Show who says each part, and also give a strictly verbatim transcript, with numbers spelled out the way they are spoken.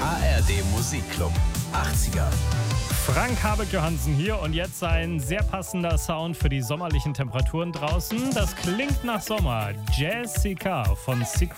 Speaker 1: A R D Musikclub achtziger.
Speaker 2: Frank Habek Johansen hier und jetzt ein sehr passender Sound für die sommerlichen Temperaturen draußen. Das klingt nach Sommer. Jessica von Secret